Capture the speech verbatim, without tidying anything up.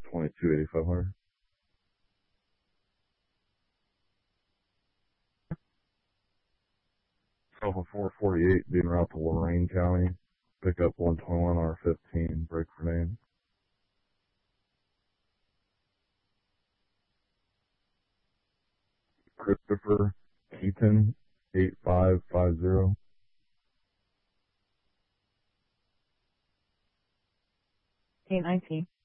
twenty-two eighty-five hundred. Alpha four forty-eight being route to Lorain County. Pick up one twenty-one R fifteen, break for name. Christopher Keaton, eight five five zero. eight nineteen.